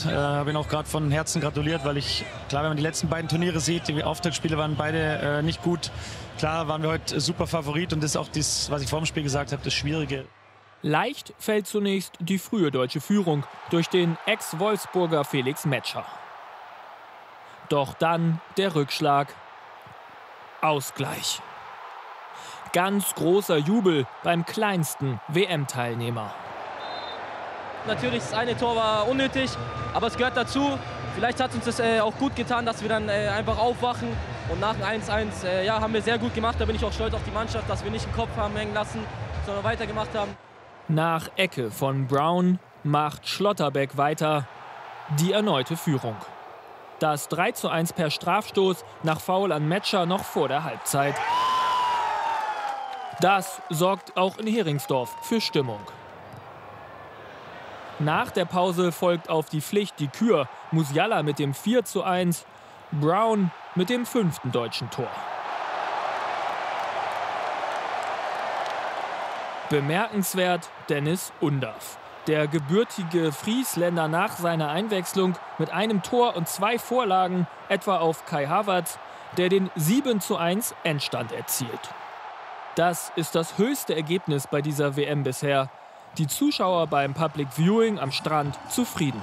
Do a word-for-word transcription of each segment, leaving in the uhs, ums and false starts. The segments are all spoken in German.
Äh, habe ihn auch gerade von Herzen gratuliert, weil ich, klar, wenn man die letzten beiden Turniere sieht, die Auftaktspiele waren beide äh, nicht gut. Klar waren wir heute super Favorit und das ist auch das, was ich vor dem Spiel gesagt habe, das Schwierige. Leicht fällt zunächst die frühe deutsche Führung durch den Ex-Wolfsburger Felix Metscher. Doch dann der Rückschlag. Ausgleich. Ganz großer Jubel beim kleinsten W M-Teilnehmer. Natürlich, das eine Tor war unnötig, aber es gehört dazu. Vielleicht hat uns das äh, auch gut getan, dass wir dann äh, einfach aufwachen. Und nach dem eins eins äh, ja, haben wir sehr gut gemacht. Da bin ich auch stolz auf die Mannschaft, dass wir nicht den Kopf haben hängen lassen, sondern weitergemacht haben. Nach Ecke von Brown macht Schlotterbeck weiter die erneute Führung. Das drei zu eins per Strafstoß nach Foul an Metscher noch vor der Halbzeit. Das sorgt auch in Heringsdorf für Stimmung. Nach der Pause folgt auf die Pflicht die Kür. Musiala mit dem vier zu eins, Brown mit dem fünften deutschen Tor. Bemerkenswert Dennis Undav. Der gebürtige Friesländer nach seiner Einwechslung mit einem Tor und zwei Vorlagen etwa auf Kai Havertz, der den sieben zu eins Endstand erzielt. Das ist das höchste Ergebnis bei dieser W M bisher. Die Zuschauer beim Public Viewing am Strand zufrieden.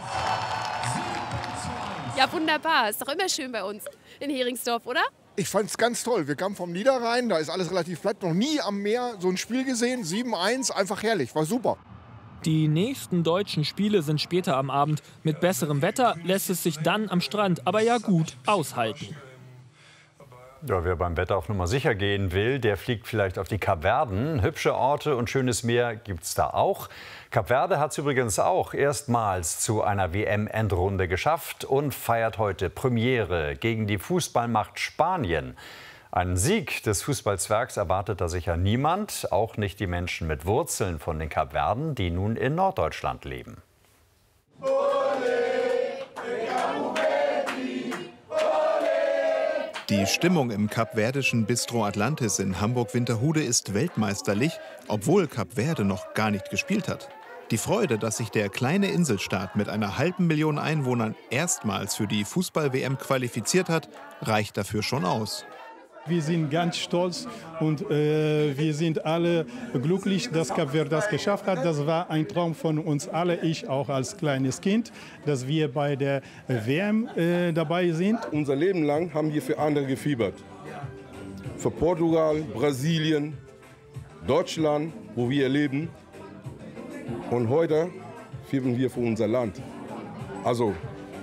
Ja, wunderbar. Ist doch immer schön bei uns in Heringsdorf, oder? Ich fand es ganz toll. Wir kamen vom Niederrhein, da ist alles relativ platt. Noch nie am Meer so ein Spiel gesehen. sieben eins, einfach herrlich, war super. Die nächsten deutschen Spiele sind später am Abend. Mit besserem Wetter lässt es sich dann am Strand aber ja gut aushalten. Ja, wer beim Wetter auf Nummer sicher gehen will, der fliegt vielleicht auf die Kapverden. Hübsche Orte und schönes Meer gibt es da auch. Kapverde hat es übrigens auch erstmals zu einer W M-Endrunde geschafft und feiert heute Premiere gegen die Fußballmacht Spanien. Einen Sieg des Fußballzwergs erwartet da sicher niemand, auch nicht die Menschen mit Wurzeln von den Kapverden, die nun in Norddeutschland leben. Die Stimmung im kapverdischen Bistro Atlantis in Hamburg-Winterhude ist weltmeisterlich, obwohl Kap Verde noch gar nicht gespielt hat. Die Freude, dass sich der kleine Inselstaat mit einer halben Million Einwohnern erstmals für die Fußball-W M qualifiziert hat, reicht dafür schon aus. Wir sind ganz stolz und äh, wir sind alle glücklich, dass Kap Verde das geschafft hat. Das war ein Traum von uns alle, ich auch als kleines Kind, dass wir bei der W M äh, dabei sind. Unser Leben lang haben wir für andere gefiebert. Für Portugal, Brasilien, Deutschland, wo wir leben. Und heute fiebern wir für unser Land. Also,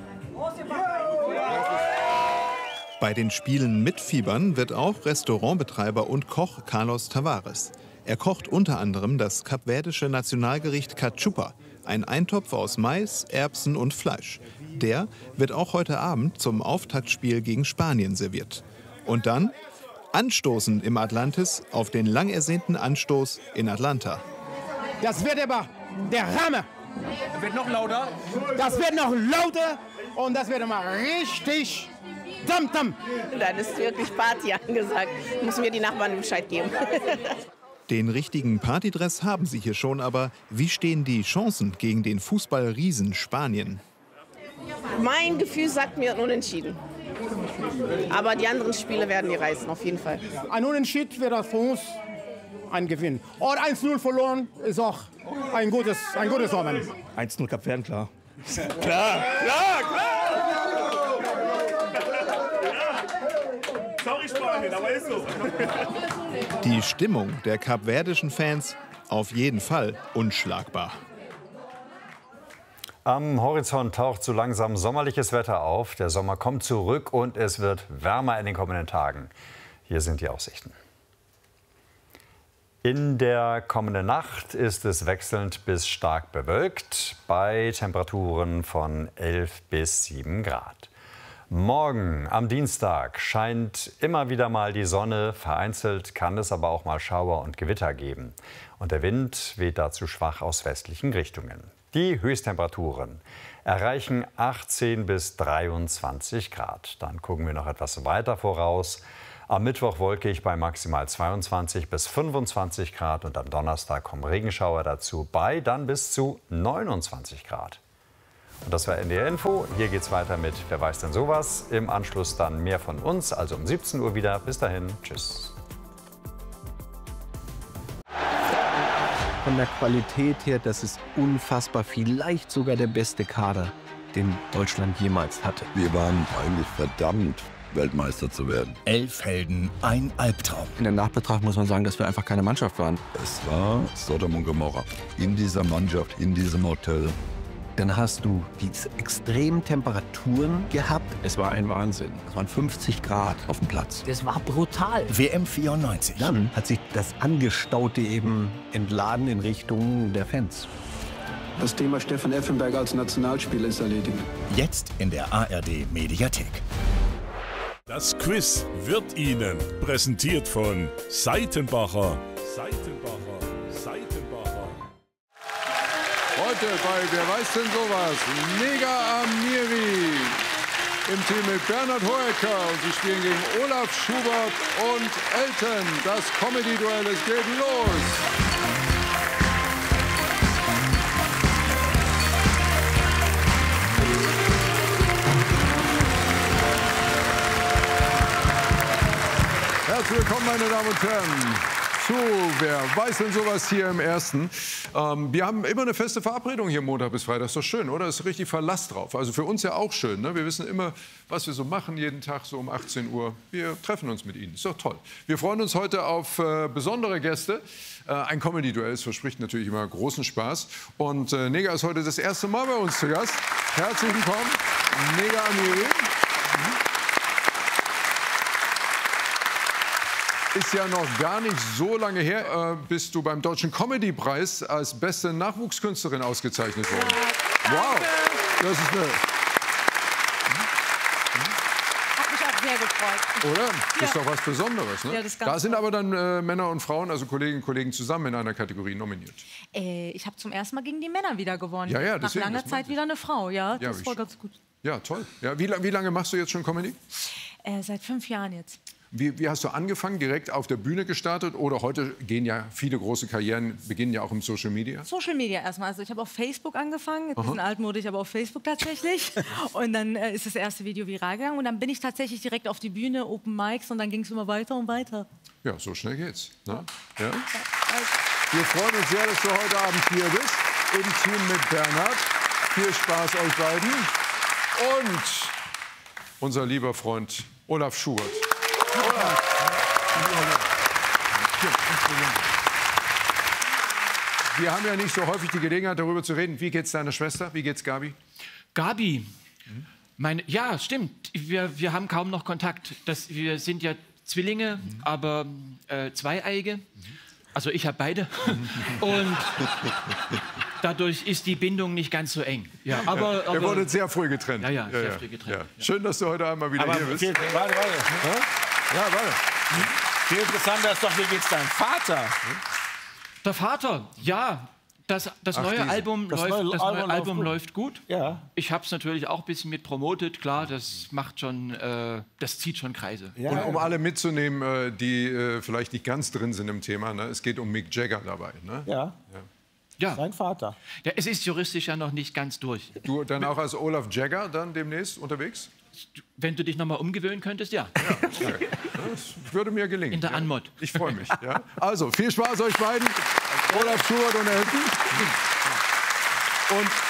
bei den Spielen mitfiebern wird auch Restaurantbetreiber und Koch Carlos Tavares. Er kocht unter anderem das kapverdische Nationalgericht Cachupa, ein Eintopf aus Mais, Erbsen und Fleisch. Der wird auch heute Abend zum Auftaktspiel gegen Spanien serviert. Und dann anstoßen im Atlantis auf den lang ersehnten Anstoß in Atlanta. Das wird aber der Hammer. Wird noch lauter? Das wird noch lauter und das wird mal richtig Tam, tam. Dann ist wirklich Party angesagt. Müssen wir die Nachbarn Bescheid geben. Den richtigen Partydress haben sie hier schon, aber wie stehen die Chancen gegen den Fußballriesen Spanien? Mein Gefühl sagt mir unentschieden. Aber die anderen Spiele werden die reißen, auf jeden Fall. Ein Unentschieden wäre für uns ein Gewinn. Und eins null verloren ist auch ein gutes, ein gutes Omen. eins null Kap Verden, klar. Klar, klar, klar! Sorry, Spanien, aber ist so. Die Stimmung der kapverdischen Fans auf jeden Fall unschlagbar. Am Horizont taucht so langsam sommerliches Wetter auf. Der Sommer kommt zurück und es wird wärmer in den kommenden Tagen. Hier sind die Aussichten. In der kommenden Nacht ist es wechselnd bis stark bewölkt bei Temperaturen von elf bis sieben Grad. Morgen am Dienstag scheint immer wieder mal die Sonne. Vereinzelt kann es aber auch mal Schauer und Gewitter geben. Und der Wind weht dazu schwach aus westlichen Richtungen. Die Höchsttemperaturen erreichen achtzehn bis dreiundzwanzig Grad. Dann gucken wir noch etwas weiter voraus. Am Mittwoch wolkig bei maximal zweiundzwanzig bis fünfundzwanzig Grad und am Donnerstag kommen Regenschauer dazu bei dann bis zu neunundzwanzig Grad. Und das war N D R Info. Hier geht's weiter mit Wer weiß denn sowas? Im Anschluss dann mehr von uns, also um siebzehn Uhr wieder. Bis dahin, tschüss. Von der Qualität her, das ist unfassbar, vielleicht sogar der beste Kader, den Deutschland jemals hatte. Wir waren eigentlich verdammt, Weltmeister zu werden. Elf Helden, ein Albtraum. In der Nachbetrachtung muss man sagen, dass wir einfach keine Mannschaft waren. Es war Sodom und Gomorra. In dieser Mannschaft, in diesem Hotel. Dann hast du diese extremen Temperaturen gehabt. Es war ein Wahnsinn. Es waren fünfzig Grad auf dem Platz. Das war brutal. W M vierundneunzig. Dann hat sich das Angestaute eben entladen in Richtung der Fans. Das Thema Stefan Effenberg als Nationalspieler ist erledigt. Jetzt in der A R D Mediathek. Das Quiz wird Ihnen präsentiert von Seitenbacher. Seitenbacher, Seitenbacher. Heute bei Wer weiß denn sowas? Nega Amiri im Team mit Bernhard Hoeker. Und sie spielen gegen Olaf Schubert und Elton. Das Comedy-Duell, es geht los. Herzlich willkommen, meine Damen und Herren, zu Wer weiß denn sowas hier im Ersten. Ähm, wir haben immer eine feste Verabredung hier Montag bis Freitag. Ist doch schön, oder? Ist richtig Verlass drauf. Also für uns ja auch schön. Ne? Wir wissen immer, was wir so machen jeden Tag, so um achtzehn Uhr. Wir treffen uns mit Ihnen. Ist doch toll. Wir freuen uns heute auf äh, besondere Gäste. Äh, ein Comedy-Duell, das verspricht natürlich immer großen Spaß. Und äh, Nega ist heute das erste Mal bei uns zu Gast. Herzlich willkommen, Nega Amiri. Ist ja noch gar nicht so lange her, äh, bist du beim Deutschen Comedy-Preis als beste Nachwuchskünstlerin ausgezeichnet worden. Wow, das ist eine... Hat mich auch sehr gefreut. Oder? Das ist Ja. doch was Besonderes. Ne? Ja, das ist ganz da sind toll. aber dann äh, Männer und Frauen, also Kolleginnen und Kollegen, zusammen in einer Kategorie nominiert. Äh, ich habe zum ersten Mal gegen die Männer wieder gewonnen. Ja, ja, Nach deswegen, langer das Zeit wieder eine Frau. Ja, Ja, das wie war schön. ganz gut. Ja, toll. Ja, wie, la- wie lange machst du jetzt schon Comedy? Äh, seit fünf Jahren jetzt. Wie, wie hast du angefangen? Direkt auf der Bühne gestartet? Oder heute gehen ja viele große Karrieren, beginnen ja auch im Social Media? Social Media erstmal. Also ich habe auf Facebook angefangen, ein bisschen Aha. altmodisch, aber auf Facebook tatsächlich. Und dann äh, ist das erste Video viral gegangen. Und dann bin ich tatsächlich direkt auf die Bühne, Open Mics, und dann ging es immer weiter und weiter. Ja, so schnell geht's. Ne? Ja? Wir freuen uns sehr, dass du heute Abend hier bist, im Team mit Bernhard. Viel Spaß euch beiden. Und unser lieber Freund Olaf Schubert. Olaf. Wir haben ja nicht so häufig die Gelegenheit, darüber zu reden. Wie geht's deiner Schwester? Wie geht's Gabi? Gabi, meine, ja, stimmt. Wir, wir haben kaum noch Kontakt. Das, wir sind ja Zwillinge, mhm. aber äh, Zweieige. Mhm. Also ich habe beide. Und dadurch ist die Bindung nicht ganz so eng. Ja, aber, aber, Ihr wurdet sehr früh getrennt. Ja, ja, sehr ja, früh getrennt. Ja. Schön, dass du heute einmal wieder Aber hier bist. viel, warte, warte. Ja, warte. Viel interessanter ist doch, wie geht's deinem Vater? Der Vater, ja. Das, das Ach, neue diese- Album, das läuft, neue das Album neue läuft Album gut. läuft gut. Ja. Ich habe es natürlich auch ein bisschen mit promotet. Klar, das macht schon, äh, das zieht schon Kreise. Und um alle mitzunehmen, äh, die äh, vielleicht nicht ganz drin sind im Thema, ne? Es geht um Mick Jagger dabei. Ne? Ja. Ja. Sein Vater. Ja, es ist juristisch ja noch nicht ganz durch. Du dann auch als Olaf Jagger dann demnächst unterwegs? Wenn du dich noch mal umgewöhnen könntest, ja. Das würde mir gelingen. In der ja. Anmod. Ich freue mich. Ja. Also, viel Spaß euch beiden. Olaf Schubert und Elton. Und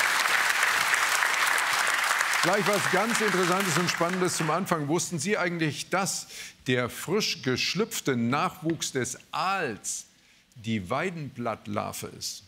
gleich was ganz Interessantes und Spannendes zum Anfang. Wussten Sie eigentlich, dass der frisch geschlüpfte Nachwuchs des Aals die Weidenblattlarve ist?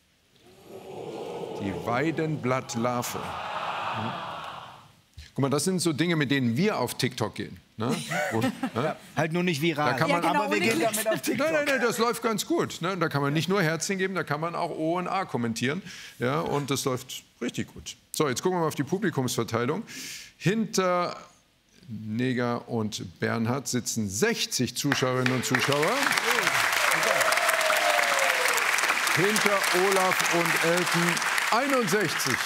Die Weidenblattlarve. Hm. Guck mal, das sind so Dinge, mit denen wir auf TikTok gehen. Ne? Wo, ne? Halt nur nicht viral. Da kann man, Ja, genau, aber wir gehen damit auf TikTok. Nein, nein, nein, das läuft ganz gut. Ne? Da kann man nicht nur Herzchen geben, da kann man auch O und A kommentieren. Ja, und das läuft richtig gut. So, jetzt gucken wir mal auf die Publikumsverteilung. Hinter Nega und Bernhard sitzen sechzig Zuschauerinnen und Zuschauer. Hinter Olaf und Elton einundsechzig.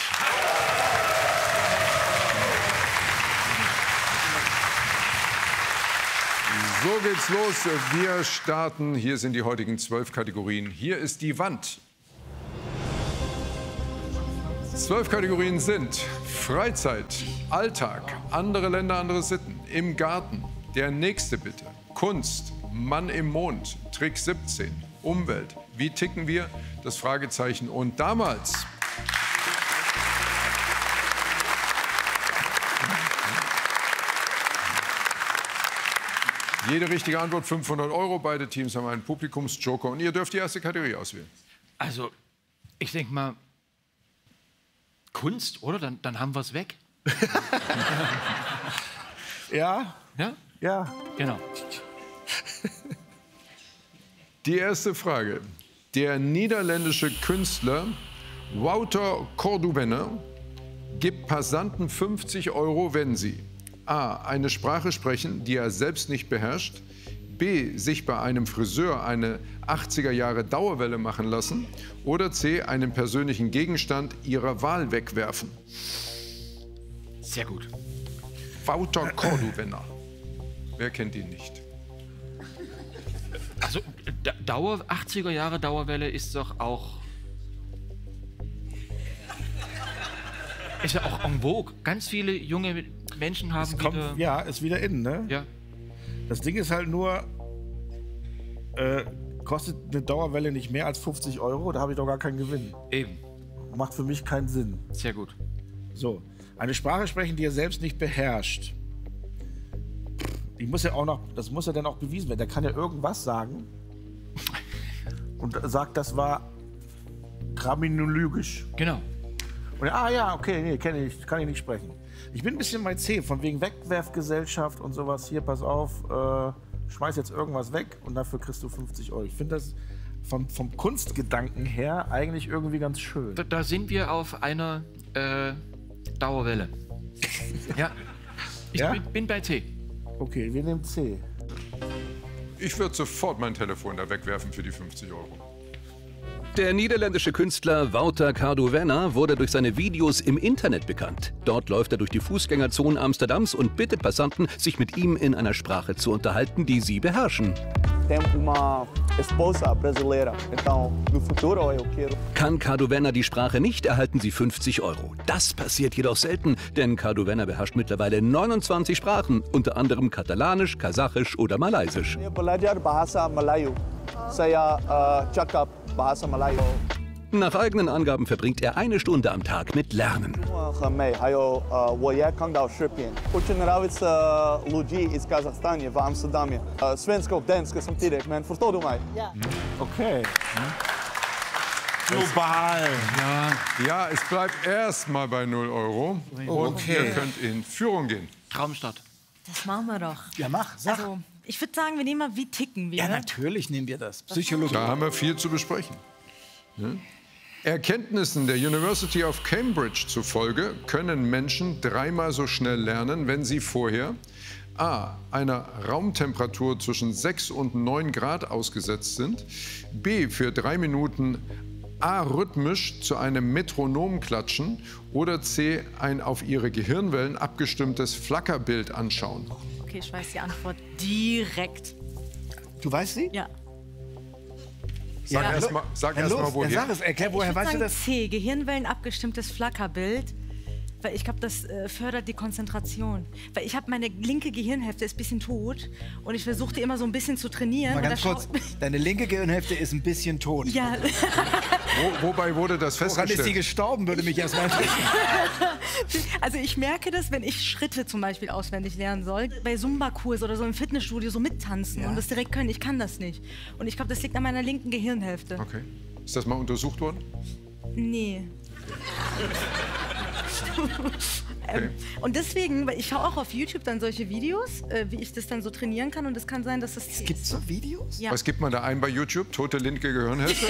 So geht's los. Wir starten. Hier sind die heutigen zwölf Kategorien. Hier ist die Wand. Zwölf Kategorien sind Freizeit, Alltag, andere Länder, andere Sitten, im Garten, der nächste bitte, Kunst, Mann im Mond, Trick siebzehn, Umwelt, wie ticken wir, das Fragezeichen und damals. Jede richtige Antwort fünfhundert Euro. Beide Teams haben einen Publikumsjoker und ihr dürft die erste Kategorie auswählen. Also, ich denke mal, Kunst, oder? Dann, dann haben wir es weg. Ja? Ja? Ja. Genau. Die erste Frage. Der niederländische Künstler Wouter Cordovener gibt Passanten fünfzig Euro, wenn sie a. eine Sprache sprechen, die er selbst nicht beherrscht, b. sich bei einem Friseur eine achtziger Jahre Dauerwelle machen lassen oder c. einen persönlichen Gegenstand ihrer Wahl wegwerfen. Sehr gut. Wouter Cordovener. Wer kennt ihn nicht? Also, Da- Dauer, achtziger Jahre Dauerwelle ist doch auch... Ist ja auch en vogue. Ganz viele junge Menschen haben Kommt, wieder... ja, ist wieder in, ne? Ja. Das Ding ist halt nur, äh, kostet eine Dauerwelle nicht mehr als fünfzig Euro, da habe ich doch gar keinen Gewinn. Eben. Macht für mich keinen Sinn. Sehr gut. So, eine Sprache sprechen, die er selbst nicht beherrscht. Die muss ja auch noch, das muss ja dann auch bewiesen werden. Der kann ja irgendwas sagen und sagt, das war kriminologisch. Genau. Und, ah ja, okay, nee, kenn ich, kann ich nicht sprechen. Ich bin ein bisschen bei C, von wegen Wegwerfgesellschaft und sowas. Hier, pass auf, äh, schmeiß jetzt irgendwas weg und dafür kriegst du fünfzig Euro. Ich finde das vom, vom Kunstgedanken her eigentlich irgendwie ganz schön. Da, da sind wir auf einer äh, Dauerwelle. Ja. Ich Ja? Bin, bin bei C. Okay, wir nehmen C. Ich würde sofort mein Telefon da wegwerfen für die fünfzig Euro. Der niederländische Künstler Wouter Cordovener wurde durch seine Videos im Internet bekannt. Dort läuft er durch die Fußgängerzonen Amsterdams und bittet Passanten, sich mit ihm in einer Sprache zu unterhalten, die sie beherrschen. Tenho uma esposa brasileira, então no futuro eu quero. Kann Cordovener die Sprache nicht, erhalten sie fünfzig Euro. Das passiert jedoch selten, denn Cordovener beherrscht mittlerweile neunundzwanzig Sprachen, unter anderem Katalanisch, Kasachisch oder Malaysisch. Saya belajar bahasa Melayu. Saya uh, cakap bahasa Melayu. Nach eigenen Angaben verbringt er eine Stunde am Tag mit Lernen. Хамей, hayo woje kangdao Shripien. Очень нравится люди из Казахстана в Амстердаме. Svenska danska samtidigt, men förstår du mig? Okay. Global. Ja. Ja, es bleibt erstmal bei null Euro. Und Okay. ihr könnt in Führung gehen. Traumstadt. Das machen wir doch. Ja, mach, sag. Also, ich würde sagen, wir nehmen mal, wie ticken wir? Ja, natürlich nehmen wir das. Psychologie. Da haben wir viel zu besprechen. Ja? Erkenntnissen der University of Cambridge zufolge können Menschen dreimal so schnell lernen, wenn sie vorher a. einer Raumtemperatur zwischen sechs und neun Grad ausgesetzt sind, b. für drei Minuten arrhythmisch zu einem Metronom klatschen oder c. ein auf ihre Gehirnwellen abgestimmtes Flackerbild anschauen. Okay, ich weiß die Antwort direkt. Du weißt sie? Ja. Sag Ja. erst mal, sag Ja, erst los, mal woher. ja, sag es, erklär, woher Ich würd weißt du sagen das? C, Gehirnwellen abgestimmtes Flackerbild. Weil ich glaube, das äh, fördert die Konzentration. Weil ich habe meine linke Gehirnhälfte ist ein bisschen tot und ich versuche die immer so ein bisschen zu trainieren. Mal und ganz da kurz, schaut- deine linke Gehirnhälfte ist ein bisschen tot. Ja. Wo, wobei wurde das Woran festgestellt? ist sie gestorben, würde mich erst mal interessieren. Also ich merke das, wenn ich Schritte zum Beispiel auswendig lernen soll, bei Zumba-Kurs oder so im Fitnessstudio so mittanzen Ja. und das direkt können. Ich kann das nicht. Und ich glaube, das liegt an meiner linken Gehirnhälfte. Okay. Ist das mal untersucht worden? Nee. ähm, und deswegen, weil ich schaue auch auf YouTube dann solche Videos, äh, wie ich das dann so trainieren kann und es kann sein, dass das... Es gibt so Videos? Ja. Was gibt man da ein bei YouTube? Tote linke Gehirnhälfte?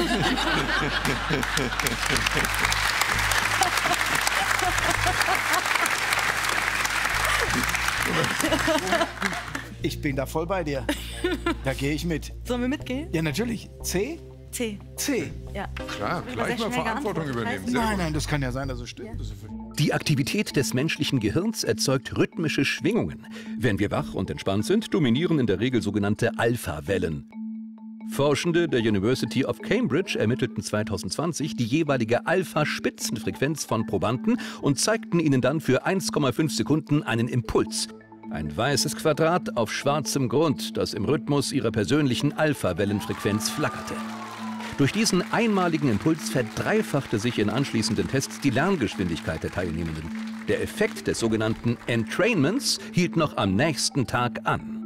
Ich bin da voll bei dir. Da gehe ich mit. Sollen wir mitgehen? Ja, natürlich. C? C. C. Ja. Klar, Sehr gleich mal schnell Verantwortung geantwortet. übernehmen. Weiß Sehr Nein, gut. nein, das kann ja sein, dass es stimmt. Das ist völlig- Die Aktivität des menschlichen Gehirns erzeugt rhythmische Schwingungen. Wenn wir wach und entspannt sind, dominieren in der Regel sogenannte Alpha-Wellen. Forschende der University of Cambridge ermittelten zweitausendzwanzig die jeweilige Alpha-Spitzenfrequenz von Probanden und zeigten ihnen dann für eins Komma fünf Sekunden einen Impuls. Ein weißes Quadrat auf schwarzem Grund, das im Rhythmus ihrer persönlichen Alpha-Wellenfrequenz flackerte. Durch diesen einmaligen Impuls verdreifachte sich in anschließenden Tests die Lerngeschwindigkeit der Teilnehmenden. Der Effekt des sogenannten Entrainments hielt noch am nächsten Tag an.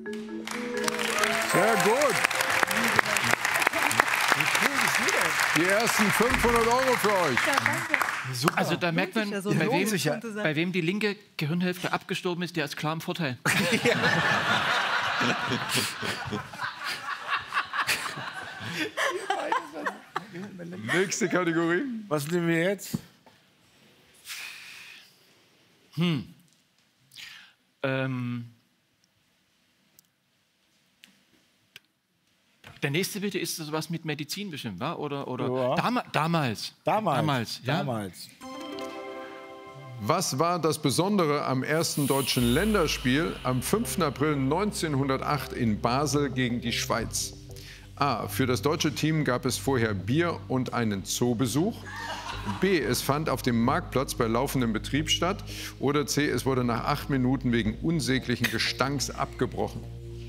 Sehr gut. Die ersten fünfhundert Euro für euch. Super. Also da merkt man, ja so bei, logisch, wem, könnte sein. bei wem die linke Gehirnhälfte abgestorben ist, der ist klar im Vorteil. Nächste Kategorie. Was nehmen wir jetzt? Hm. Ähm. Der nächste bitte ist sowas mit Medizin bestimmt, wa? Oder, oder Ja. Dam damals. Damals. Damals, ja. Damals. Was war das Besondere am ersten deutschen Länderspiel am fünften April neunzehnhundertacht in Basel gegen die Schweiz? A. Für das deutsche Team gab es vorher Bier und einen Zoobesuch. B. Es fand auf dem Marktplatz bei laufendem Betrieb statt. Oder C. Es wurde nach acht Minuten wegen unsäglichen Gestanks abgebrochen.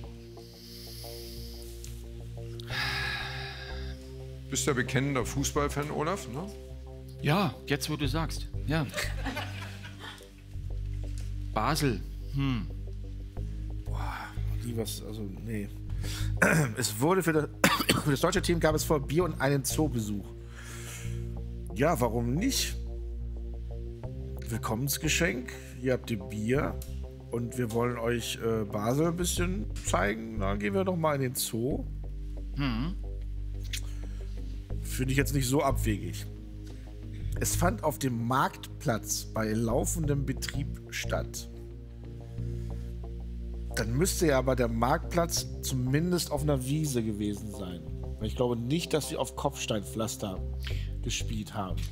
Bist ja bekennender Fußballfan, Olaf, ne? Ja, jetzt wo du sagst. Ja. Basel. Hm. Boah, die was, also, nee. Es wurde für das, für das deutsche Team gab es vor Bier und einen Zoobesuch. Ja, warum nicht? Willkommensgeschenk. Hier habt ihr Bier und wir wollen euch äh, Basel ein bisschen zeigen. Dann gehen wir doch mal in den Zoo. Hm. Finde ich jetzt nicht so abwegig. Es fand auf dem Marktplatz bei laufendem Betrieb statt. Dann müsste ja aber der Marktplatz zumindest auf einer Wiese gewesen sein. Ich glaube nicht, dass sie auf Kopfsteinpflaster gespielt haben.